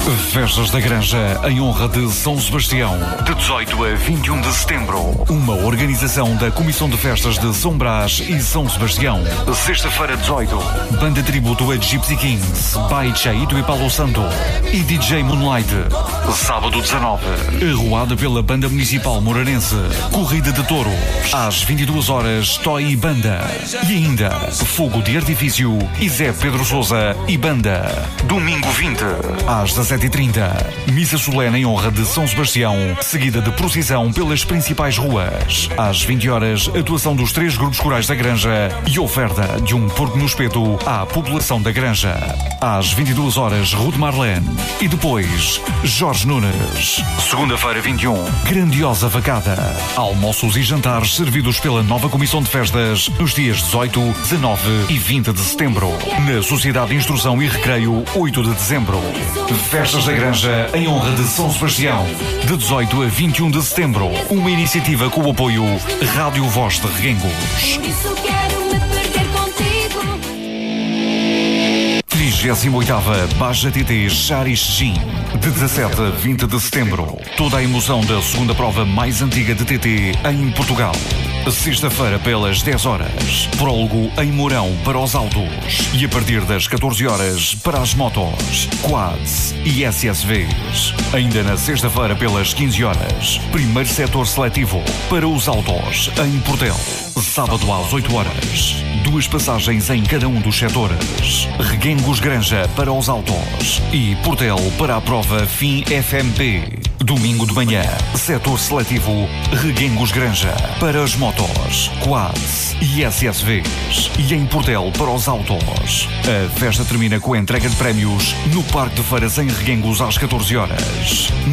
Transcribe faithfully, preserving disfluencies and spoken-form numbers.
Festas da Granja em honra de São Sebastião, de dezoito a vinte e um de setembro. Uma organização da Comissão de Festas de São Brás e São Sebastião. Sexta-feira, dezoito. Banda tributo a Gypsy Kings, Baicheito e Paulo Santo e D J Moonlight. Sábado, dezanove. Arruada pela Banda Municipal Moranense. Corrida de touros. Às vinte e duas horas, Toy e Banda. E ainda, fogo de artifício e Zé Pedro Sousa e Banda. Domingo vinte, às dezassete e trinta. Missa solene em honra de São Sebastião, seguida de procissão pelas principais ruas. Às vinte horas, atuação dos três grupos corais da Granja e oferta de um porco no espeto à população da Granja. Às vinte e duas horas, Ruth Marlene. E depois, Jorge Nunes. Segunda-feira, vinte e um, grandiosa vacada. Almoços e jantares servidos pela nova Comissão de Festas nos dias dezoito, dezanove e vinte de setembro. Na Sociedade de Instrução e Recreio, oito de dezembro. Festas da Granja em honra de São Sebastião, de dezoito a vinte e um de setembro. Uma iniciativa com o apoio Rádio Voz de Reguengos. Por isso quero me perder contigo. trigésima oitava Baja T T Xarixim, de dezassete a vinte de setembro. Toda a emoção da segunda prova mais antiga de T T em Portugal. Sexta-feira pelas dez horas, prólogo em Mourão para os autos e a partir das catorze horas para as motos, quads e S S Vs. Ainda na sexta-feira pelas quinze horas, primeiro setor seletivo para os autos em Portel. Sábado às oito horas, duas passagens em cada um dos setores. Reguengos Granja para os autos e Portel para a prova Fim F M P. Domingo de manhã, setor seletivo Reguengos Granja para as motos, quads e S S Vs. E em Portel para os autos. A festa termina com a entrega de prémios no Parque de Feiras em Reguengos às catorze horas.